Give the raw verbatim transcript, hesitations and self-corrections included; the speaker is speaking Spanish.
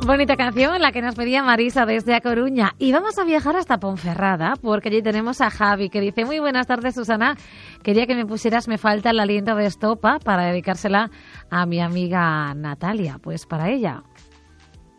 Bonita canción, la que nos pedía Marisa desde A Coruña. Y vamos a viajar hasta Ponferrada, porque allí tenemos a Javi, que dice: muy buenas tardes, Susana. Quería que me pusieras Me falta el aliento de estopa para dedicársela a mi amiga Natalia. Pues para ella.